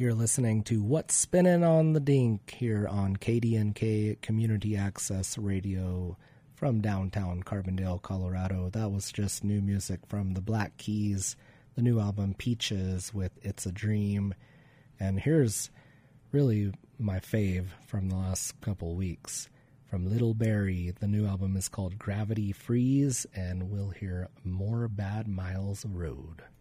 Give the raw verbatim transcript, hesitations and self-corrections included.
You're listening to What's Spinning on the Dink here on K D N K Community Access Radio from downtown Carbondale, Colorado. That was just new music from the Black Keys, the new album Peaches with It's a Dream. And here's really my fave from the last couple weeks. From Little Barrie, the new album is called Gravity Freeze, and we'll hear More Bad Miles of Road.